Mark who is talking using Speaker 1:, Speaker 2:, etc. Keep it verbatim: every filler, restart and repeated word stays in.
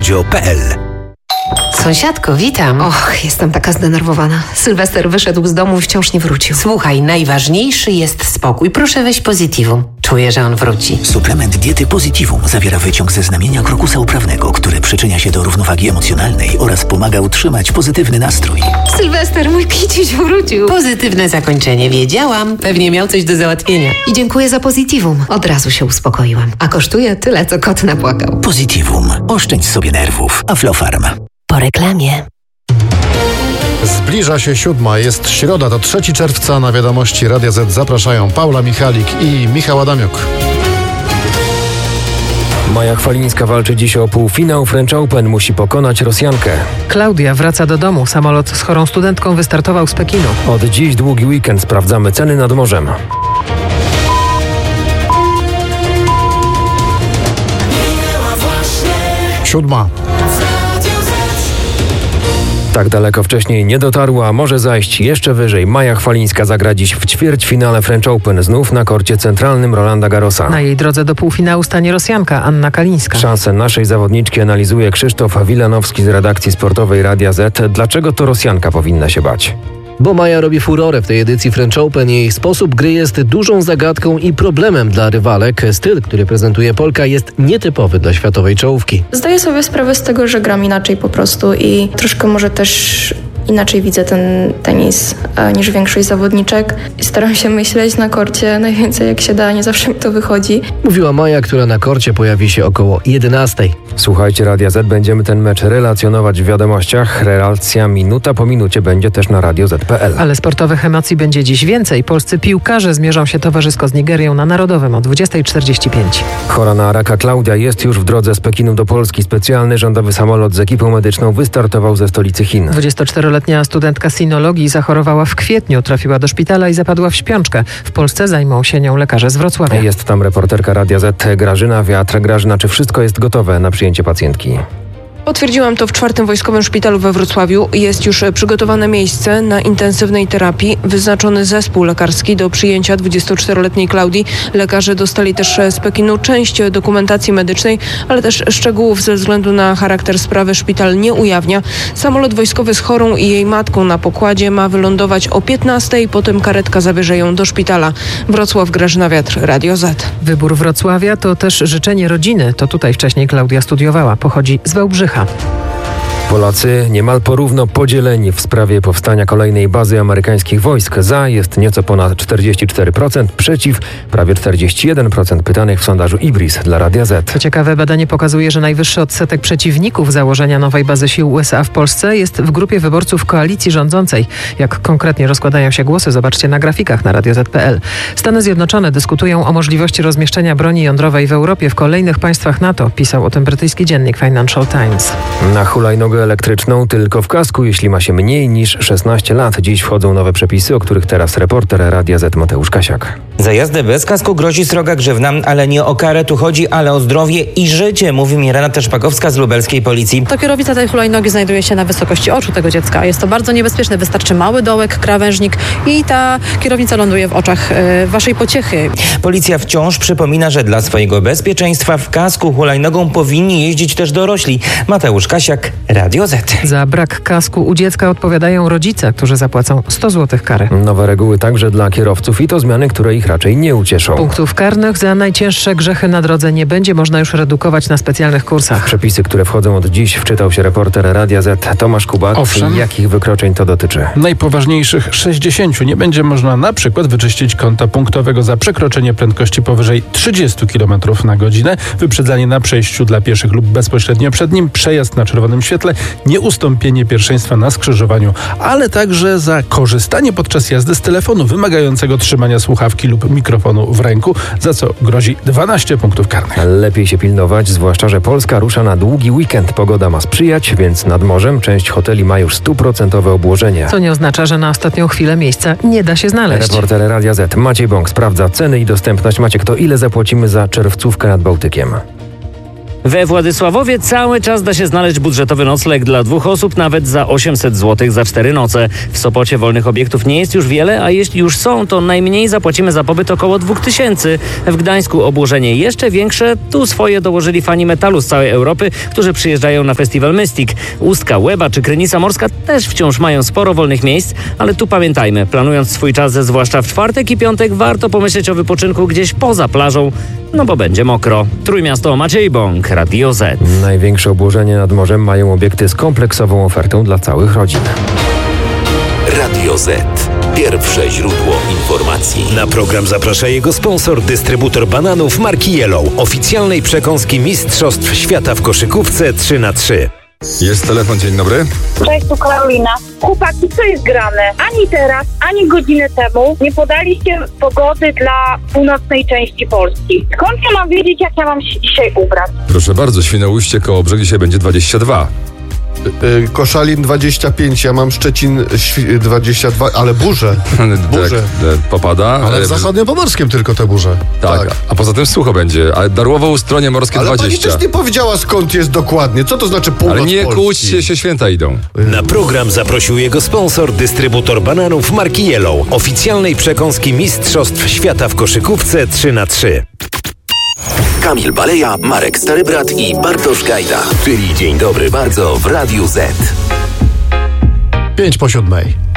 Speaker 1: radio kropka p l.
Speaker 2: Sąsiadko, witam.
Speaker 3: Och, jestem taka zdenerwowana. Sylwester wyszedł z domu i wciąż nie wrócił.
Speaker 2: Słuchaj, najważniejszy jest spokój. Proszę weź Positivum. Czuję, że on wróci.
Speaker 1: Suplement diety Positivum zawiera wyciąg ze znamienia krokusa uprawnego, który przyczynia się do równowagi emocjonalnej oraz pomaga utrzymać pozytywny nastrój.
Speaker 3: Sylwester, mój kiciuś wrócił.
Speaker 2: Pozytywne zakończenie. Wiedziałam. Pewnie miał coś do załatwienia.
Speaker 3: I dziękuję za Positivum. Od razu się uspokoiłam. A kosztuje tyle, co kot napłakał.
Speaker 1: Positivum. Oszczędź sobie nerwów. Aflofarm.
Speaker 2: Po reklamie.
Speaker 4: Zbliża się siódma, jest środa, to trzeciego czerwca. Na wiadomości Radia Z zapraszają Paula Michalik i Michał Adamiuk.
Speaker 5: Maja Chwalińska walczy dziś o półfinał French Open. Musi pokonać Rosjankę.
Speaker 6: Klaudia wraca do domu. Samolot z chorą studentką wystartował z Pekinu.
Speaker 5: Od dziś długi weekend. Sprawdzamy ceny nad morzem.
Speaker 4: Siódma.
Speaker 5: Tak daleko wcześniej nie dotarła, może zajść jeszcze wyżej. Maja Chwalińska zagra dziś w ćwierćfinale French Open, znów na korcie centralnym Rolanda Garrosa.
Speaker 6: Na jej drodze do półfinału stanie Rosjanka Anna Kalińska.
Speaker 5: Szanse naszej zawodniczki analizuje Krzysztof Wilanowski z redakcji sportowej Radia Z. Dlaczego to Rosjanka powinna się bać?
Speaker 7: Bo Maja robi furorę w tej edycji French Open. Jej sposób gry jest dużą zagadką i problemem dla rywalek. Styl, który prezentuje Polka, jest nietypowy dla światowej czołówki.
Speaker 8: Zdaję sobie sprawę z tego, że gram inaczej po prostu i troszkę może też inaczej widzę ten tenis niż większość zawodniczek. Staram się myśleć na korcie najwięcej jak się da, nie zawsze mi to wychodzi.
Speaker 7: Mówiła Maja, która na korcie pojawi się około jedenastej.
Speaker 5: Słuchajcie Radia Z, będziemy ten mecz relacjonować w wiadomościach. Relacja minuta po minucie będzie też na radio zet kropka p l.
Speaker 6: Ale sportowych emocji będzie dziś więcej. Polscy piłkarze zmierzą się towarzysko z Nigerią na Narodowym o dwudziestej czterdzieści pięć.
Speaker 5: Chora na raka Klaudia jest już w drodze z Pekinu do Polski. Specjalny rządowy samolot z ekipą medyczną wystartował ze stolicy Chin.
Speaker 6: dwudziestoczteroletnia studentka sinologii zachorowała w kwietniu, trafiła do szpitala i zapadła w śpiączkę. W Polsce zajmą się nią lekarze z Wrocławia.
Speaker 5: Jest tam reporterka Radia Z Grażyna Wiatr. Grażyna, czy wszystko jest gotowe na przyjęcie pacjentki?
Speaker 9: Potwierdziłam to w czwartym Wojskowym Szpitalu we Wrocławiu. Jest już przygotowane miejsce na intensywnej terapii, wyznaczony zespół lekarski do przyjęcia dwudziestoczteroletniej Klaudii. Lekarze dostali też z Pekinu część dokumentacji medycznej, ale też szczegółów ze względu na charakter sprawy szpital nie ujawnia. Samolot wojskowy z chorą i jej matką na pokładzie ma wylądować o piętnastej, potem karetka zabierze ją do szpitala. Wrocław, Grażyna Wiatr, Radio Z.
Speaker 6: Wybór Wrocławia to też życzenie rodziny. To tutaj wcześniej Klaudia studiowała. Pochodzi z Wałbrzycha.
Speaker 5: Polacy niemal porówno podzieleni w sprawie powstania kolejnej bazy amerykańskich wojsk. Za jest nieco ponad czterdzieści cztery procent, przeciw prawie czterdzieści jeden procent pytanych w sondażu Ibris dla Radia Z.
Speaker 6: Co ciekawe, badanie pokazuje, że najwyższy odsetek przeciwników założenia nowej bazy sił U S A w Polsce jest w grupie wyborców koalicji rządzącej. Jak konkretnie rozkładają się głosy, zobaczcie na grafikach na radio zet kropka p l. Stany Zjednoczone dyskutują o możliwości rozmieszczenia broni jądrowej w Europie w kolejnych państwach NATO, pisał o tym brytyjski dziennik Financial Times.
Speaker 5: Na hulajnogę elektryczną tylko w kasku, jeśli ma się mniej niż szesnaście lat. Dziś wchodzą nowe przepisy, o których teraz reporter Radia Z Mateusz Kasiak.
Speaker 10: Za jazdę bez kasku grozi sroga grzywna, ale nie o karę tu chodzi, ale o zdrowie i życie, mówi mi Renata Szpakowska z lubelskiej policji.
Speaker 11: To kierownica tej hulajnogi znajduje się na wysokości oczu tego dziecka. Jest to bardzo niebezpieczne. Wystarczy mały dołek, krawężnik i ta kierownica ląduje w oczach y, waszej pociechy.
Speaker 10: Policja wciąż przypomina, że dla swojego bezpieczeństwa w kasku hulajnogą powinni jeździć też dorośli. Mateusz Kasiak, Radio Z.
Speaker 6: Za brak kasku u dziecka odpowiadają rodzice, którzy zapłacą sto złotych kary.
Speaker 5: Nowe reguły także dla kierowców i to zmiany, które ich raczej nie ucieszą.
Speaker 6: Punktów karnych za najcięższe grzechy na drodze nie będzie można już redukować na specjalnych kursach.
Speaker 5: Przepisy, które wchodzą od dziś, wczytał się reporter Radia Z Tomasz Kubak.
Speaker 4: Owszem.
Speaker 5: Jakich wykroczeń to dotyczy?
Speaker 4: Najpoważniejszych sześćdziesięciu. Nie będzie można na przykład wyczyścić konta punktowego za przekroczenie prędkości powyżej trzydzieści kilometrów na godzinę, wyprzedzanie na przejściu dla pieszych lub bezpośrednio przed nim, przejazd na czerwonym świetle, nieustąpienie pierwszeństwa na skrzyżowaniu, ale także za korzystanie podczas jazdy z telefonu wymagającego trzymania słuchawki lub mikrofonu w ręku, za co grozi dwanaście punktów karnych.
Speaker 5: Lepiej się pilnować, zwłaszcza że Polska rusza na długi weekend. Pogoda ma sprzyjać, więc nad morzem część hoteli ma już stuprocentowe obłożenie.
Speaker 6: Co nie oznacza, że na ostatnią chwilę miejsca nie da się znaleźć.
Speaker 5: Reporter Radia Z Maciej Bąk sprawdza ceny i dostępność. Maciek, to ile zapłacimy za czerwcówkę nad Bałtykiem?
Speaker 12: We Władysławowie cały czas da się znaleźć budżetowy nocleg dla dwóch osób nawet za osiemset złotych za cztery noce. W Sopocie wolnych obiektów nie jest już wiele, a jeśli już są, to najmniej zapłacimy za pobyt około dwóch tysięcy. W Gdańsku obłożenie jeszcze większe. Tu swoje dołożyli fani metalu z całej Europy, którzy przyjeżdżają na festiwal Mystic. Ustka, Łeba czy Krynica Morska też wciąż mają sporo wolnych miejsc, ale tu pamiętajmy, planując swój czas, zwłaszcza w czwartek i piątek, warto pomyśleć o wypoczynku gdzieś poza plażą, no bo będzie mokro. Trójmiasto, Maciej Bąk, Radio Z.
Speaker 5: Największe obłożenie nad morzem mają obiekty z kompleksową ofertą dla całych rodzin.
Speaker 13: Radio Z. Pierwsze źródło informacji. Na program zaprasza jego sponsor, dystrybutor bananów marki Yellow, oficjalnej przekąski Mistrzostw Świata w koszykówce trzy na trzy.
Speaker 14: Jest telefon, dzień dobry.
Speaker 15: Cześć, tu Karolina. Chłopaki, co jest grane? Ani teraz, ani godzinę temu nie podaliście pogody dla północnej części Polski. Skąd ja mam wiedzieć, jak ja mam się dzisiaj ubrać?
Speaker 14: Proszę bardzo, Świnoujście koło brzeg dzisiaj będzie dwadzieścia dwa.
Speaker 16: Yy, Koszalin dwadzieścia pięć, ja mam Szczecin dwadzieścia dwa, ale burze. burze.
Speaker 14: Tak, popada.
Speaker 16: Ale w zachodniopomorskim tylko te burze.
Speaker 14: Tak, tak, a poza tym sucho będzie. Ale Darłowo, Ustronie Morskie
Speaker 16: ale
Speaker 14: dwadzieścia.
Speaker 16: Ale pani też nie powiedziała, skąd jest dokładnie. Co to znaczy północ
Speaker 14: Ale nie
Speaker 16: Polski?
Speaker 14: kłóćcie się, święta idą.
Speaker 13: Na program zaprosił jego sponsor, dystrybutor bananów marki Yellow, oficjalnej przekąski Mistrzostw Świata w koszykówce trzy na trzy. Kamil Baleja, Marek Starybrat i Bartosz Gajda, czyli Dzień Dobry Bardzo w Radiu Z.
Speaker 16: Pięć po siódmej.